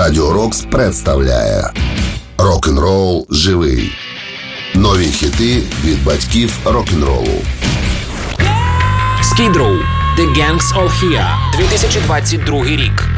Радіо Рокс представляє Рок-н-рол живий. Нові хіти від батьків рок-н-ролу. Skid Row, The Gang's All Here, 2022 рік.